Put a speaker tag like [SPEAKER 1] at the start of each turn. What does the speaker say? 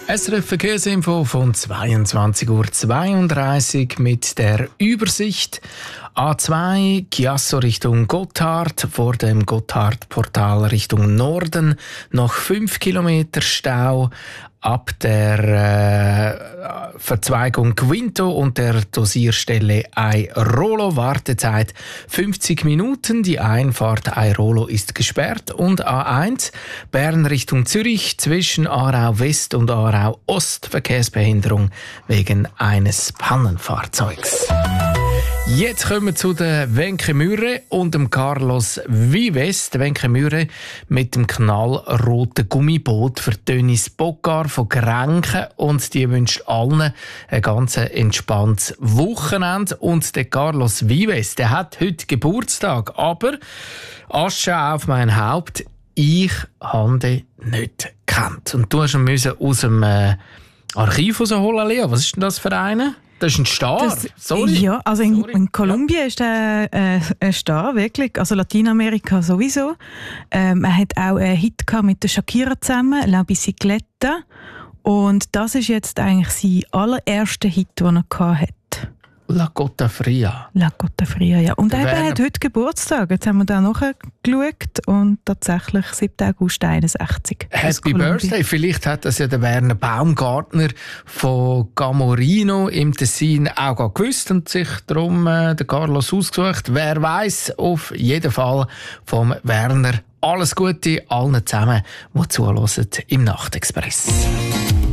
[SPEAKER 1] SRF Verkehrsinfo von 22:32 Uhr mit der Übersicht. A2 Chiasso Richtung Gotthard, vor dem Gotthardportal Richtung Norden noch 5 Kilometer Stau. Ab der Verzweigung Quinto und der Dosierstelle Airolo Wartezeit 50 Minuten. Die Einfahrt Airolo ist gesperrt. Und A1 Bern Richtung Zürich zwischen Aarau West und Aarau Ost Verkehrsbehinderung wegen eines Pannenfahrzeugs. Jetzt kommen wir zu der Wenke Mürre und dem Carlos Vives. Der Wenke Mürre mit dem knallroten Gummiboot für Dennis Boggar von Grenken. Und die wünscht allen ein ganz entspanntes Wochenende. Und der Carlos Vives, der hat heute Geburtstag. Aber Asche auf mein Haupt, ich habe den nicht gekannt. Und du musst ihn aus dem Archiv rausholen, Lea. Was ist denn das für eine? Das ist ein Star. Sorry.
[SPEAKER 2] Ja, also in Kolumbien ist er ein Star, wirklich. Also Lateinamerika sowieso. Er hat auch einen Hit gehabt mit der Shakira zusammen, La Bicicleta. Und das ist jetzt eigentlich sein allererster Hit, den er hatte.
[SPEAKER 1] La Costa Fria.
[SPEAKER 2] La Costa Fria, ja. Und er hat heute Geburtstag. Jetzt haben wir da nachgeschaut und tatsächlich 7. August 61.
[SPEAKER 1] Happy Birthday. Vielleicht hat das ja der Werner Baumgartner von Gamorino im Tessin auch gewusst und sich darum den Carlos ausgesucht. Wer weiß, auf jeden Fall vom Werner alles Gute allen zusammen, die zuhören im Nachtexpress.